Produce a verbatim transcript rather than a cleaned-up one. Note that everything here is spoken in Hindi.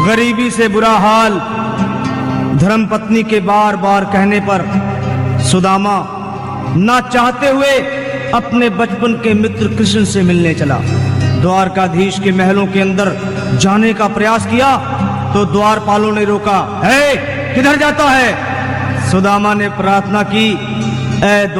गरीबी से बुरा हाल धर्मपत्नी के बार बार कहने पर सुदामा ना चाहते हुए अपने बचपन के मित्र कृष्ण से मिलने चला। द्वारकाधीश के महलों के अंदर जाने का प्रयास किया तो द्वारपालों ने रोका। है किधर जाता है? सुदामा ने प्रार्थना की, ऐ